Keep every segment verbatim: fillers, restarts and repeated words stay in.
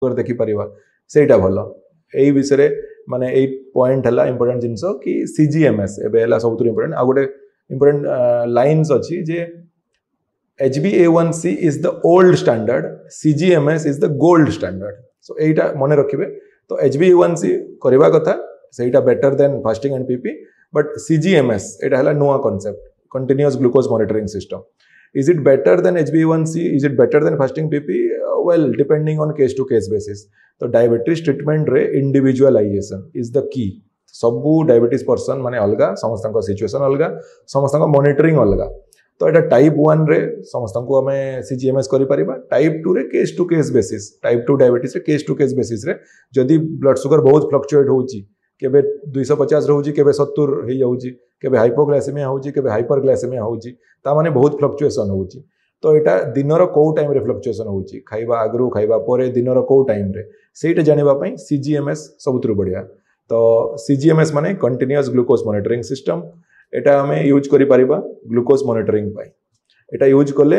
देखि परिबा सेटा भलो एई विषय माने एई पॉइंट हला इंपोर्टेंट जिंस कि सीजीएमएस एबे हला सबुत इंपोर्टेंट आ गोटे इंपोर्टेंट लाइन्स अछि जे H b A one C is the old standard, C G M S is the gold standard. So Etah मने रखिबे तो H b A one C करबा कथा सेटा बेटर देन फास्टिंग एंड पीपी but C G M S Etah हला नुवा concept continuous glucose monitoring system. Is it better than H b A one C? Is it better than fasting P P? Uh, well, depending on case to case basis. तो diabetes treatment ray individualisation is the key. सबू diabetes person Mane अलगा समस्त situation अलगा समस्त monitoring अलगा. तो Etah type one रे समस्त को हमें सीजीएमएस करि परिबा. Type two ray case to case basis type two diabetes ray case to case basis रे जदि ब्लड शुगर बहुत फ्लक्चुएट होउची केबे two fifty रहउची केबे seventy हे जाउची केबे हाइपोग्लाइसेमिया होउची केबे हाइपरग्लाइसेमिया होउची ता माने बहुत फ्लक्चुएशन होउची. तो एटा दिनर को टाइम रे फ्लक्चुएशन होउची खाइबा आगरु खाइबा परे दिनर को टाइम रे सेटा जानिबा पई सीजीएमएस सबुतरु बढ़िया. तो सीजीएमएस Mane continuous glucose monitoring system. Etah हमें यूज करि परिबा ग्लूकोज मॉनिटरिंग पाई. एटा यूज कले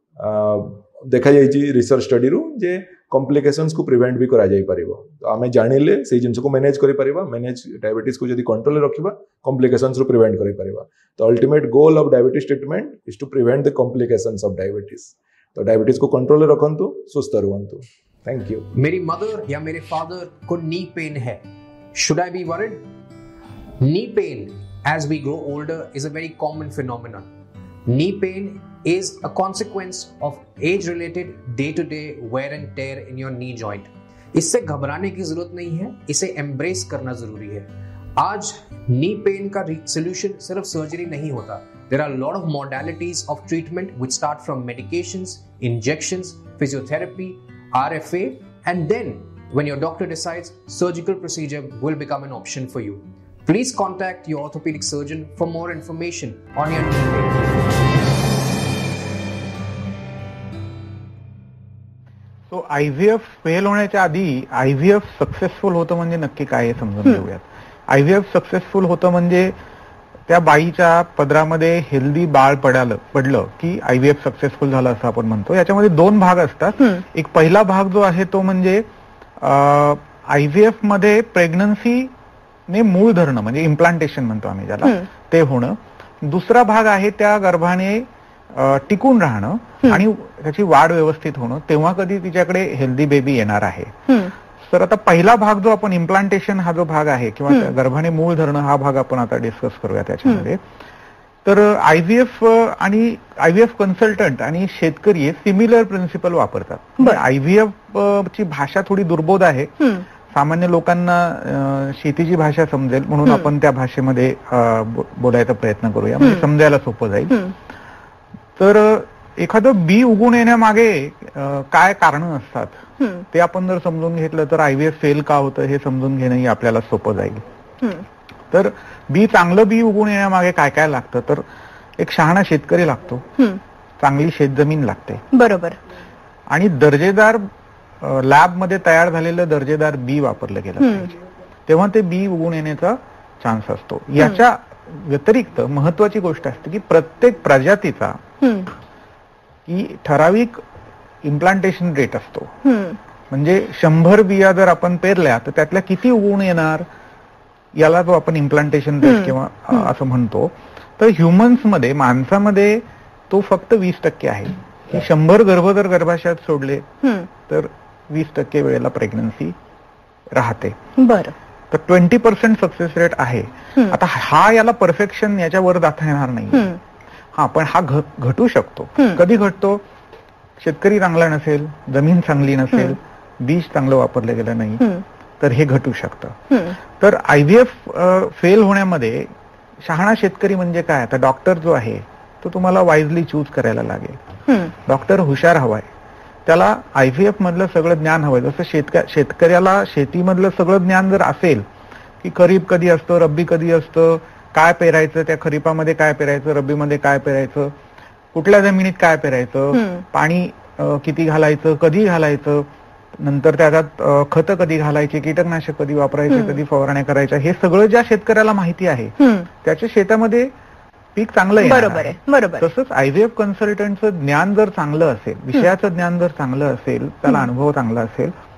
देखा जाइछि रिसर्च स्टडी रु जे कॉम्प्लिकेशंस को प्रिवेंट भी करा जाई परिबो. तो हमें जानिले से जिंस को मैनेज करि परिबा. मैनेज डायबिटीज को जदि कंट्रोल रे रखिबा कॉम्प्लिकेशंस रु प्रिवेंट करि परिबा. तो ultimate goal of diabetes treatment is to prevent the complications of diabetes. तो डायबिटीज को कंट्रोल रे रखंतु सुस्त रहंतु. Thank you. मेरी मदर या मेरे फादर को नी पेन है. Should I be worried? Knee pain as we grow older is a very common phenomenon. Knee pain is a consequence of age-related day-to-day wear and tear in your knee joint. इससे घबराने की जरूरत नहीं है, इसे embrace करना जरूरी है. आज नी पेन का सोल्यूशन सिर्फ सर्जरी नहीं होता. There are a lot of modalities of treatment which start from medications, injections, physiotherapy, R F A, and then when your doctor decides, surgical procedure will become an option for you. Please contact your orthopedic surgeon for more information on your knee pain. So I V F fail होण्याच्या आधी I V F successful होतं म्हणजे नक्की काय हे समजून घेऊयात. I V F successful होतं म्हणजे त्या बाईच्या पदरामध्ये हेल्दी बाळ पडालं पडलं की I V F सक्सेसफुल झालं असं आपण म्हणतो. याच्यामध्ये दोन भाग असतात. एक पहिला भाग जो आहे तो म्हणजे I V F मध्ये प्रेग्नन्सी ने मूळ धरणं म्हणजे इम्प्लांटेशन म्हणतो आम्ही ज्याला ते होणं. दुसरा भाग आहे त्या गर्भाने टिकून राहणं आणि त्याची वाढ व्यवस्थित होणं. तेव्हा कधी तिच्याकडे हेल्दी बेबी येणार आहे. तर आता पहिला भाग जो आपण इम्प्लांटेशन हा जो भाग आहे किंवा गर्भाने मूळ धरणं हा भाग आपण आता डिस्कस करूया त्याच्यामध्ये. तर आयव्हीएफ आणि आयव्हीएफ कन्सल्टंट आणि शेतकरी हे सिमिलर प्रिन्सिपल वापरतात. आयव्हीएफ ची भाषा थोडी दुर्बोध आहे. सामान्य लोकांना शेतीची भाषा समजेल म्हणून आपण त्या भाषेमध्ये बोलायचा प्रयत्न करूया म्हणजे समजायला सोपं जाईल. तर एखादं बी उगवून येण्यामागे काय कारण असतात ते आपण जर समजून घेतलं तर आयव्हीएफ फेल का होतं हे समजून घेणंही आपल्याला सोपं जाईल. तर बी चांगलं बी उगवून येण्यामागे काय काय लागतं तर एक शहाणा शेतकरी लागतो, चांगली शेतजमीन लागते, बरोबर, आणि दर्जेदार लॅबमध्ये तयार झालेलं दर्जेदार बी वापरलं गेलं पाहिजे तेव्हा ते बी उगवून येण्याचा चान्स असतो. याच्या व्यतिरिक्त महत्वाची गोष्ट असते की प्रत्येक प्रजातीचा की ठराविक इम्प्लांटेशन रेट असतो. म्हणजे शंभर बिया जर आपण पेरल्या तर त्यातल्या किती उगवून येणार याला जो आपण इम्प्लांटेशन रेट किंवा असं म्हणतो. तर ह्युमन्समध्ये माणसामध्ये तो फक्त वीस टक्के आहे की शंभर गर्भ जर गर्भाशयात सोडले तर वीस टक्के वेळेला प्रेग्नन्सी राहते. बरं. तर ट्वेंटी पर्सेंट सक्सेस रेट आहे. आता हा याला परफेक्शन याच्यावर जाता येणार नाही. हा पण हा घटू शकतो. कधी घटतो? शेतकरी चांगला नसेल, जमीन चांगली नसेल, बीज चांगलं वापरलं गेलं नाही तर हे घटू शकतं. तर आयव्हीएफ फेल होण्यामध्ये शहाणा शेतकरी म्हणजे काय? आता डॉक्टर जो आहे तो तुम्हाला वाईजली चूज करायला लागेल. डॉक्टर हुशार हवाय, त्याला आयव्हीएफ मधलं सगळं ज्ञान हवंय. जसं शेतक शेतकऱ्याला शेतीमधलं सगळं ज्ञान जर असेल की खरीप कधी असतं, रब्बी कधी असतं, काय पेरायचं, त्या खरीपामध्ये काय पेरायचं, रब्बीमध्ये काय पेरायचं, कुठल्या जमिनीत काय पेरायचं, पाणी किती घालायचं, कधी घालायचं, नंतर त्याच्यात खतं कधी घालायची, कीटकनाशक कधी वापरायचे, कधी फवारण्या करायच्या, हे सगळं ज्या शेतकऱ्याला माहिती आहे त्याच्या शेतामध्ये पीक चांगलं आहे. बरोबर आहे, बरोबर. तसंच आयव्हीएफ कन्सल्टंटचं ज्ञान जर चांगलं असेल, विषयाचं ज्ञान जर चांगलं असेल, त्याला अनुभव चांगला असेल